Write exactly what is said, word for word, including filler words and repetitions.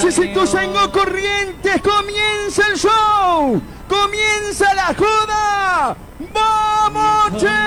Entonces esto en Corrientes, comienza el show, comienza la joda. ¡Vamos, che!